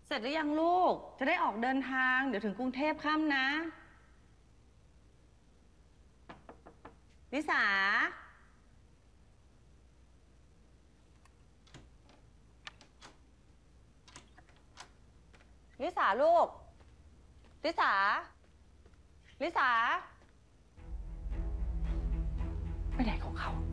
เสร็จหรือยังลูกจะได้ออกเดินทางเดี๋ยวถึงกรุงเทพค่ำนะลิสาลิสาลูกลิสาลิสาไปไหนของเขา